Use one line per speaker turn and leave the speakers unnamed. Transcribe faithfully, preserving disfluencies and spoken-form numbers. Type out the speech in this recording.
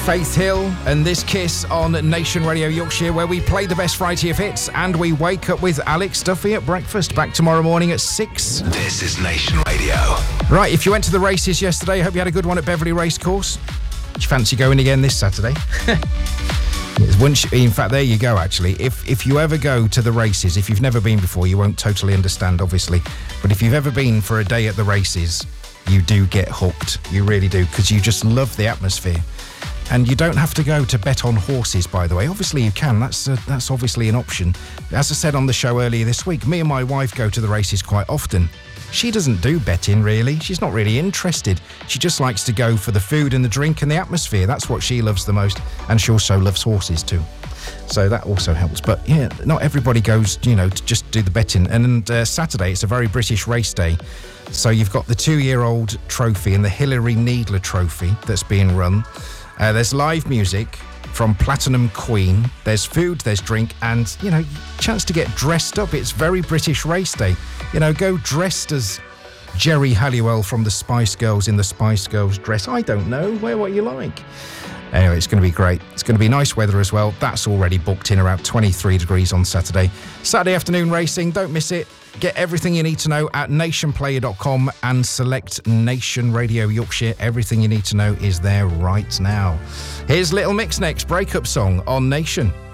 Faith Hill and This Kiss on Nation Radio Yorkshire, where we play the best variety of hits and we wake up with Alex Duffy at breakfast. Back tomorrow morning at six.
This is Nation Radio.
Right, if you went to the races yesterday, I hope you had a good one at Beverley Racecourse. Do you fancy going again this Saturday? Once, in fact, there you go, actually. If if you ever go to the races, if you've never been before, you won't totally understand, obviously. But if you've ever been for a day at the races, you do get hooked. You really do, because you just love the atmosphere. And you don't have to go to bet on horses, by the way. Obviously, you can. That's uh, that's obviously an option. As I said on the show earlier this week, me and my wife go to the races quite often. She doesn't do betting, really. She's not really interested. She just likes to go for the food and the drink and the atmosphere. That's what she loves the most. And she also loves horses, too. So that also helps. But, yeah, not everybody goes, you know, to just do the betting. And uh, Saturday, it's a very British race day. So you've got the two-year-old trophy and the Hilary Needler trophy that's being run. Uh, there's live music from Platinum Queen. There's food, there's drink, and, you know, chance to get dressed up. It's very British race day. You know, go dressed as Jerry Halliwell from the Spice Girls in the Spice Girls dress. I don't know. Wear what you like. Anyway, it's going to be great. It's going to be nice weather as well. That's already booked in around twenty-three degrees on Saturday. Saturday afternoon racing. Don't miss it. Get everything you need to know at nation player dot com and select Nation Radio Yorkshire. Everything you need to know is there right now. Here's Little Mix next, breakup song on Nation.